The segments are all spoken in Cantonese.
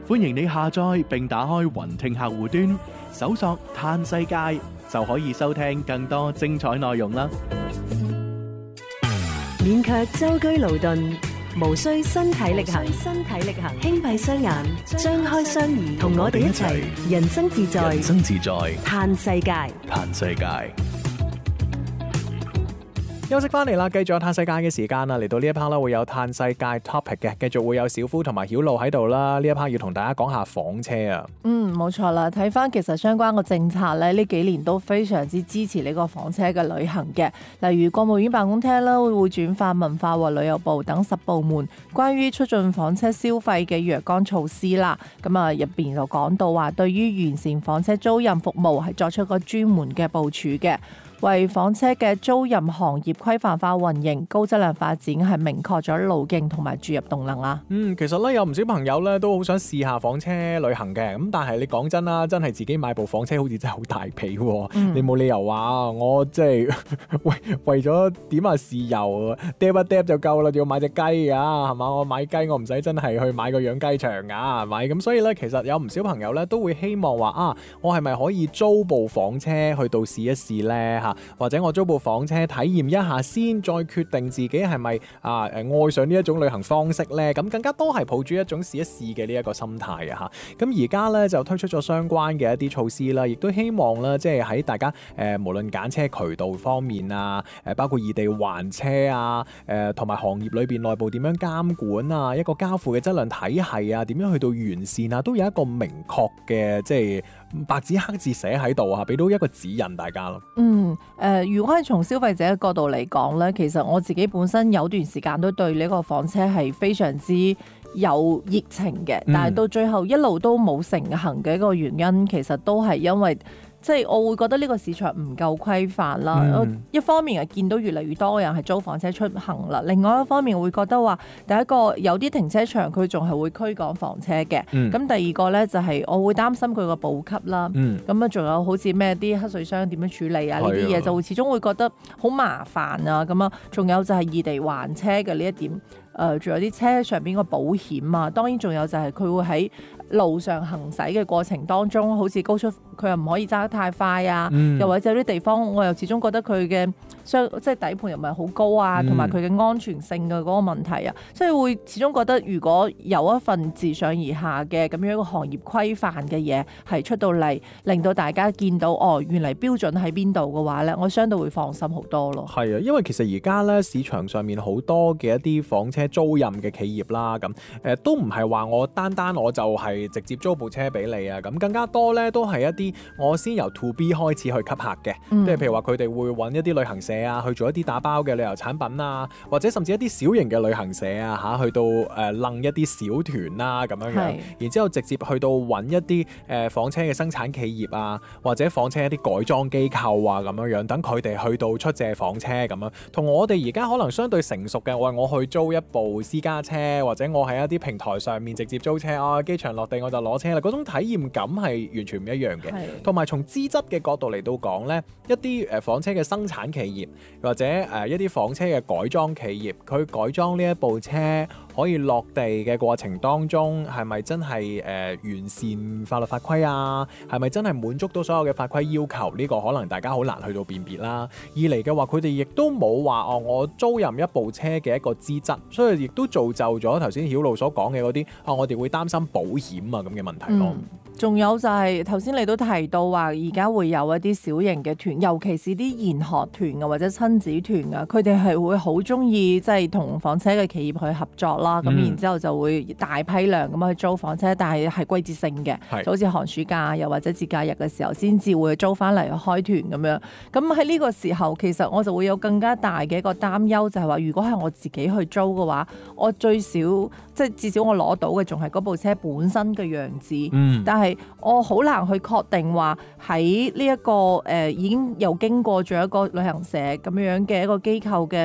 歡迎你下載並打開雲聽客戶端，搜索嘆世界就可以收聽更多精彩內容啦。 免卻舟車勞頓，無需身體力行，輕閉雙眼，張開雙耳，同我哋一齊人生自在，嘆世界。 休息翻嚟啦，繼續有嘆世界嘅時間啦，嚟到呢一 part 啦，會有嘆世界 topic 嘅，繼續會有小夫同埋曉露喺度啦。呢一 part 要同大家講下房車啊。 冇錯啦，睇翻其實相關嘅政策咧，呢幾年都非常之支持呢個房車嘅旅行嘅。例如國務院辦公廳啦，會轉發文化和旅遊部等10部門關於促進房車消費嘅若干措施啦。咁啊，入邊就講到話，對於完善房車租賃服務係作出個專門嘅部署嘅。為房車嘅租賃行業規範化運營、高質量發展係明確咗路徑同埋注入動能啦。 其實咧有唔少朋友咧都好想試下房車旅行嘅，咁但係你講真啦，真係自己買部房車好似真係好大皮喎。你冇理由話我即係為咗點下豉油嗒一嗒就夠啦，仲要買隻雞啊，係嘛？我買雞我唔使真係去買個養雞場㗎，係咪？咁所以咧其實有唔少朋友咧都會希望話我係咪可以租部房車去到試一試咧？或者我租部房車體驗一下先，再決定自己係咪愛上呢一種旅行方式呢？咁更加多係抱住一種試一試嘅呢一個心態啊！咁而家呢，就推出咗相關嘅一啲措施啦，亦都希望啦，即係喺大家無論揀車渠道方面啊，包括異地還車啊，同埋行業裏邊內部點樣監管啊，一個交付嘅質量體系啊，點樣去到完善啊，都有一個明確嘅即係白紙黑字寫喺度啊，俾到一個指引大家咯。 如果係從消費者嘅角度嚟講咧，其實我自己本身有段時間都對呢個房車係非常之有熱情嘅，但係到最後一路都冇成行嘅一個原因，其實都係因為即係我會覺得呢個市場唔夠規範啦。一方面係見到越嚟越多嘅人係租房車出行啦，另外一方面會覺得話，第一個有啲停車場佢仲係會驅趕房車嘅，咁第二個咧就係我會擔心佢個補給啦，咁啊仲有好似咩啲黑水箱點樣處理啊呢啲嘢，就會始終會覺得好麻煩啊咁啊，仲有就係異地還車嘅呢一點。仲有啲車上邊個保險啊，當然仲有就係佢會喺路上行駛嘅過程當中，好似高速佢又唔可以揸得太快啊，又或者有啲地方我又始終覺得佢嘅即係底盤又唔係好高啊，同埋佢嘅安全性嘅嗰個問題啊，所以會始終覺得如果有一份自上而下嘅咁樣一個行業規範嘅嘢係出到嚟，令到大家見到原嚟標準喺邊度嘅話咧，我相對會放心好多咯。 係啊，因為其實而家咧市場上面好多嘅一啲房車租賃嘅企業啦，咁都唔係話我單我就係直接租部車俾你啊，咁更加多咧都係一啲我先由 to B 開始去吸客嘅，即係譬如話佢哋會揾一啲旅行社啊去做一啲打包嘅旅遊產品啊，或者甚至一啲小型嘅旅行社啊去到楞一啲小團啦咁樣，然之後直接去到揾一啲房車嘅生產企業啊，或者房車一啲改裝機構啊咁樣，等佢哋去到出借房車咁樣，同我哋而家可能相對成熟嘅，我去租一部私家車，或者我喺一啲平台上面直接租車，機場落地我就攞車啦，嗰種體驗感係完全唔一樣嘅。同埋從資質嘅角度嚟到講呢，一啲房車嘅生產企業或者一啲房車嘅改裝企業，佢改裝呢一部車可以落地嘅過程當中，係咪真係完善法律法規啊？係咪真係滿足到所有嘅法規要求？呢個可能大家好難去到辨別啦。二嚟嘅話，佢哋亦都冇話我租賃一部車嘅一個資質，所以亦都造就咗頭先曉露所講嘅嗰啲我哋會擔心保險啊咁嘅問題咯。 仲有就係頭先你都提到話，而家會有一啲小型嘅團，尤其是啲研學團啊或者親子團啊，佢哋係會好中意即係同房車嘅企業去合作啦。咁然之後就會大批量咁去租房車，但係季節性嘅，就好似寒暑假又或者節假日嘅時候先至會租翻嚟開團咁樣。咁喺呢個時候，其實我就會有更加大嘅一個擔憂，就係話如果係我自己去租嘅話，我最少即係至少我攞到嘅仲係嗰部車本身嘅樣子，但係我好難去確定話喺呢一個已經又經過咗一個旅行社咁樣嘅一個機構嘅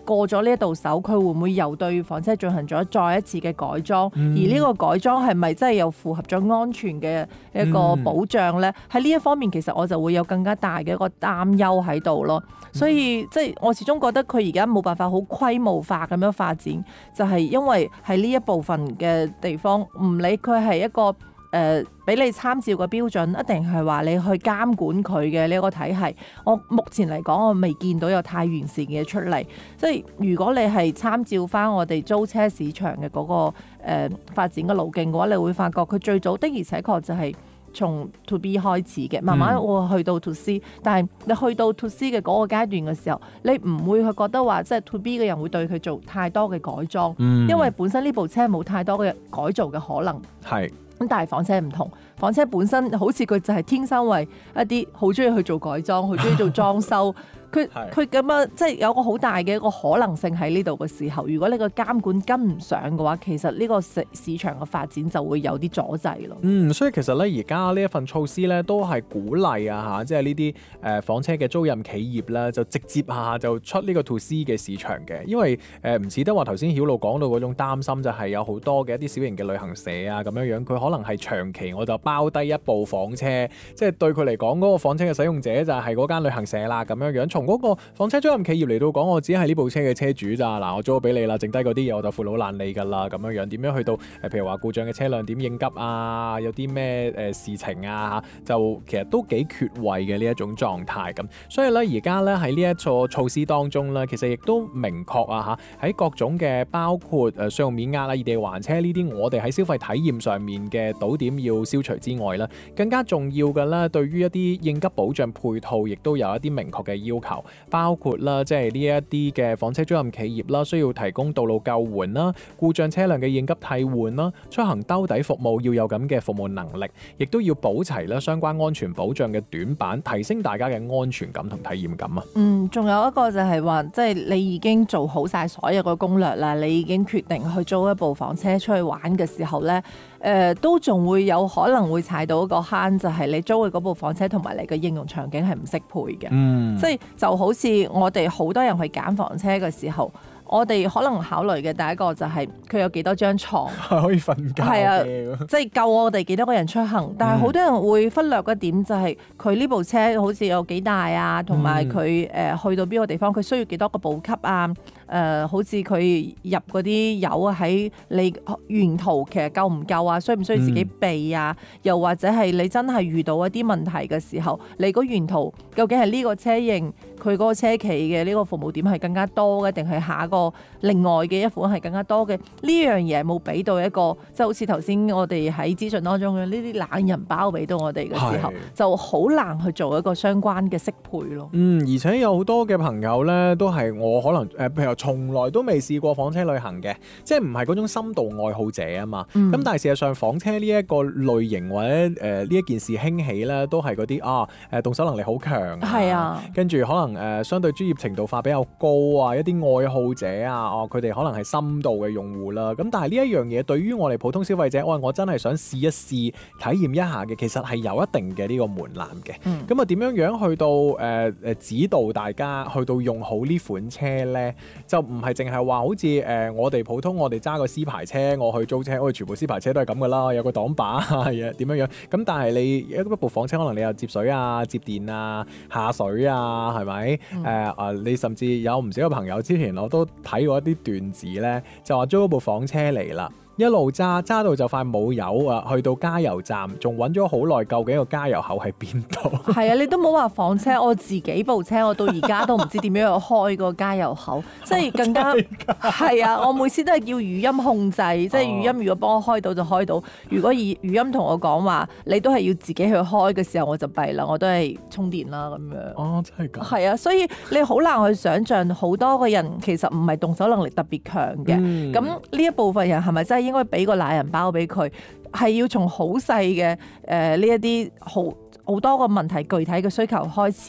過咗呢一道手，佢會唔會又對房車進行咗再一次嘅改裝？而呢個改裝係咪真係又符合咗安全嘅一個保障咧？喺呢一方面，其實我就會有更加大嘅一個擔憂喺度咯。所以即係我始終覺得佢而家冇辦法好規模化咁樣發展，就係因為喺呢一部分嘅地方，唔理佢係一個俾你參照嘅標準，一定係話你去監管佢嘅呢個體系。我目前嚟講，我未見到有太完善嘅出嚟。即係如果你係參照翻我哋租車市場嘅嗰個發展嘅路徑嘅話，你會發覺佢最早的而且確就係從 To B 開始嘅，慢慢會去到 To C，但係你去到 To C 嘅嗰個階段嘅時候，你唔會去覺得話即係 To B 嘅人會對佢做太多嘅改裝，因為本身呢部車冇太多嘅改造嘅可能。 係。 咁但係房車唔同，房車本身好似佢就係天生為一啲好中意去做改裝，好中意做裝修。佢咁樣即係有個好大嘅一個可能性喺呢度嘅時候，如果你個監管跟唔上嘅話，其實呢個市場嘅發展就會有啲阻滯咯。 所以其實咧，而家呢一份措施咧，都係鼓勵啊嚇，即係呢啲房車嘅租賃企業咧，就直接就出呢個 To C 嘅市場嘅，因為唔似得話頭先曉露講到嗰種擔心，就係有好多嘅一啲小型嘅旅行社啊咁樣樣，佢可能係長期我就包低一部房車，即係對佢嚟講嗰個房車嘅使用者就係嗰間旅行社啦咁樣樣。從嗰個房車租賃企業嚟到講，我只係呢部車嘅車主咋，嗱我租咗俾你啦，剩低嗰啲嘢我就負老爛你㗎啦咁樣樣。點樣去到譬如話故障嘅車輛點應急啊，有啲咩事情啊，就其實都幾缺位嘅呢一種狀態咁。所以咧而家咧喺呢一個措施當中咧，其實亦都明確啊嚇喺各種嘅包括信用免押啊、異地還車呢啲，我哋喺消費體驗上面嘅堵點要消除之外咧，更加重要嘅咧，對於一啲應急保障配套，亦都有一啲明確嘅要求。包括啦，即係呢一啲嘅房車租賃企業啦，需要提供道路救援啦、故障車輛嘅應急替換啦、出行兜底服務要有咁嘅服務能力，亦都要補齊啦相關安全保障嘅短板，提升大家嘅安全感同體驗感啊。 仲有一個就係話，即係你已經做好晒所有嘅攻略啦，你已經決定去租一部房車出去玩嘅時候咧，都仲會有可能會踩到一個坑，就係你租嘅嗰部房車同埋你嘅應用場景係唔適配嘅。即係就好似我哋好多人去揀房車嘅時候，我哋可能考慮嘅第一個就係佢有幾多張床可以瞓覺，係啊， 即係夠我哋幾多個人出行。但係好多人會忽略一點，就係佢呢部車好似有幾大啊，同埋佢去到邊個地方，佢需要幾多個補給啊。好似佢入嗰啲油喺你沿途其實夠唔夠啊？需唔需要自己備啊？又或者係你真係遇到一啲問題嘅時候，你嗰沿途究竟係呢個車型佢嗰個車企嘅呢個服務點係更加多嘅，定係下一個另外嘅一款係更加多嘅？呢樣嘢冇俾到一個，即係好似頭先我哋喺資訊當中嘅呢啲懶人包俾到我哋嘅時候，就好難去做一個相關嘅適配咯。 而且有好多嘅朋友咧，都係我可能譬如從來都未試過房車旅行嘅，即係唔係嗰種深度愛好者啊嘛。咁但係事實上房車呢一個類型或者呢一件事興起咧，都係嗰啲動手能力好強，係啊，跟住可能相對專業程度化比較高啊，一啲愛好者啊，佢哋可能係深度嘅用戶啦。咁但係呢一樣嘢對於我哋普通消費者，我真係想試一試體驗一下嘅，其實係有一定嘅呢個門檻嘅。咁啊點樣去到指導大家去到用好呢款車咧？就唔係淨係話好似我哋普通我哋揸個 C 牌車，我去租車，我哋全部 C 牌車都係咁噶啦，有個擋把嘢點樣。咁但係你一部房車可能你又接水啊、接電啊、下水啊，係咪？你甚至有唔少嘅朋友之前我都睇過一啲段子咧，就話租咗部房車嚟啦。一路揸到就快冇油啊！去到加油站仲揾咗好耐，究竟個加油口喺邊度？係啊，你都冇話房車，我自己部車我到而家都唔知點樣去開個加油口，即係更加係啊！我每次都係叫語音控制，即係語音如果幫我開到就開到，如果語音同我講話你都係要自己去開嘅時候，我就弊啦，我都係充電啦咁樣。 哦，真係㗎。係啊，所以你好難去想像好多個人其實唔係動手能力特別強嘅，咁呢一部分人係咪真係應該俾個懶人包俾佢？係要從好細嘅呢一啲好多個問題具體嘅需求開始。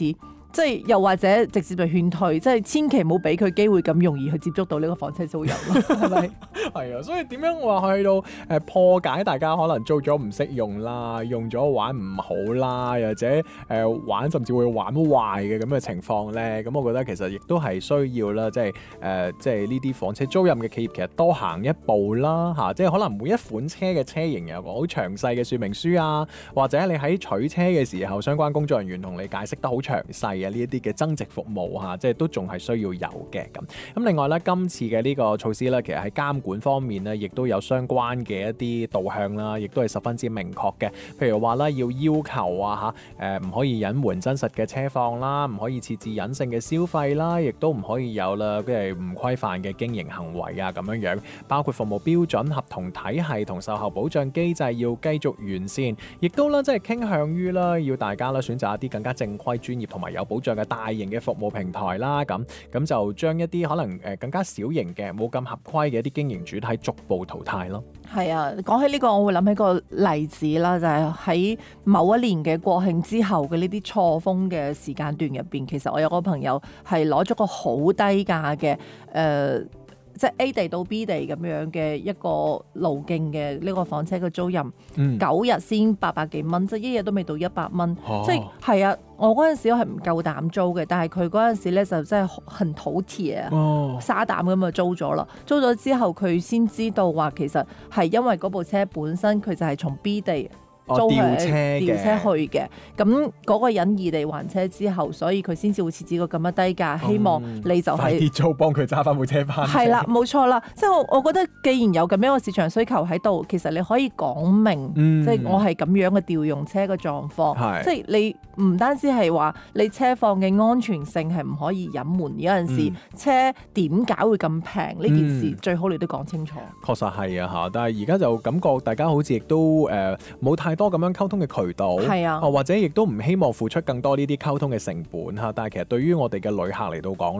即係又或者直接就勸退，即係千祈唔好俾佢機會咁容易去接觸到呢個房車租賃咯，係咪？ 係啊，所以點樣話去到破解大家可能租咗唔識用啦，用咗玩唔好啦，又或者玩甚至會玩壞嘅咁嘅情況咧，咁我覺得其實亦都係需要啦，即係呢啲房車租賃嘅企業其實多行一步啦嚇，即係可能每一款車嘅車型有個好詳細嘅說明書啊，或者你喺取車嘅時候，相關工作人員同你解釋得好詳細。呢一啲嘅增值服務嚇，即係都仲係需要有嘅咁。咁另外咧，今次嘅呢個措施咧，其實喺監管方面咧，亦都有相關嘅一啲導向啦，亦都係十分之明確嘅。譬如話咧，要求啊嚇，唔可以隱瞞真實嘅車況啦，唔可以設置隱性嘅消費啦，亦都唔可以有啦，即係唔規範嘅經營行為啊咁樣樣。包括服務標準、合同體系同售後保障機制要繼續完善，亦都啦，即係傾向於啦，要大家啦選擇一啲更加正規、專業同埋有保障嘅大型嘅服務平台啦，咁就將一啲可能更加小型嘅冇咁合規嘅一啲經營主體逐步淘汰咯。 係啊，講起呢個，我會諗起個例子啦，就係喺某一年嘅國慶之後嘅呢啲錯峰嘅時間段入邊，其實我有個朋友係攞咗個好低價嘅即係 A 地到 B 地咁樣嘅一個路徑嘅呢個房車嘅租賃，9日先800幾蚊，即係一日都未到100蚊，即係啊！我嗰陣時我係唔夠膽租嘅，但係佢嗰陣時咧就真係很土鐵啊，沙膽咁就租咗啦。租咗之後佢先知道話，其實係因為嗰部車本身佢就係從 B 地租調車去嘅，咁嗰個人異地還車之後，所以佢先至會設置個咁樣低價，希望你就係快啲租，幫佢揸翻部車翻。 係啦，冇錯啦，即係我覺得既然有咁樣嘅市場需求喺度，其實你可以講明，即係我係咁樣嘅調用車嘅狀況，即係你唔單止係話你車況嘅安全性係唔可以隱瞞，有陣時車點解會咁平呢件事，最好你都講清楚。 確實係啊嚇，但係而家就感覺大家好似亦都冇太多咁樣溝通嘅渠道，係啊，或者亦都唔希望付出更多呢啲溝通嘅成本嚇。但係其實對於我哋嘅旅客嚟到講